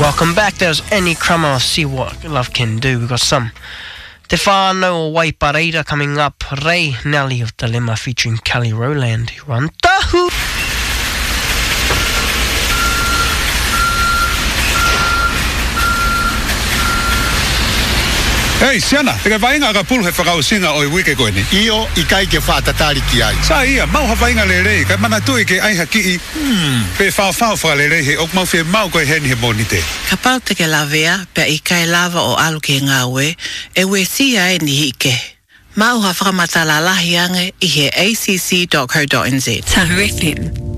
Welcome back. There's Any Crummer. See what love can do. We've got some Te Whānau Waipareira coming up. Ray Nelly of Dilemma featuring Kelly Rowland. Run tahu! Hey, Siana, teka vainga ka pulu he whakausinga o I wike koe ni. Io I kai ke whātatari ki ai. Sa ia, mau ha vainga lelei, kai mana tui ke aiha ki I. Pe whao whakalelei he ok mau whi mau koe heni he monite. Ka pau te ke lawea, pe I kai lava o alu ke ngā ue, e we sia e ni hike. Mau ha whakamatala lahi ange I he acc.co.nz. Tahu FM.